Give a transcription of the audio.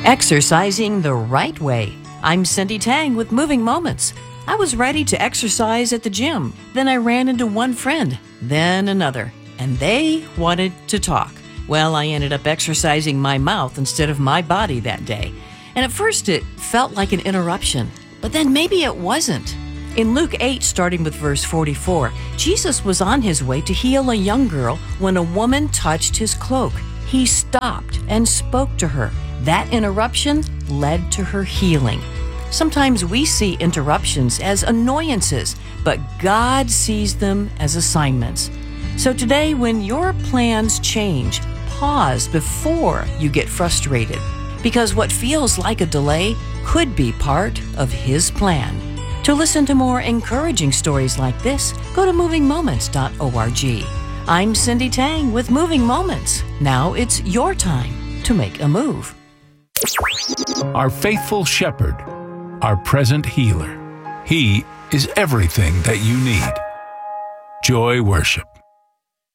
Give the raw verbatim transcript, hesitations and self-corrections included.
Exercising the right way. I'm Cindy Tang with Moving Moments. I was ready to exercise at the gym. Then I ran into one friend, then another, and they wanted to talk. Well, I ended up exercising my mouth instead of my body that day. And at first it felt like an interruption, but then maybe it wasn't. In Luke eight, starting with verse forty-four, Jesus was on his way to heal a young girl when a woman touched his cloak. He stopped and spoke to her. That interruption led to her healing. Sometimes we see interruptions as annoyances, but God sees them as assignments. So today, when your plans change, pause before you get frustrated, because what feels like a delay could be part of His plan. To listen to more encouraging stories like this, go to moving moments dot org. I'm Cindy Tang with Moving Moments. Now it's your time to make a move. Our faithful shepherd, our present healer. He is everything that you need. Joy Worship.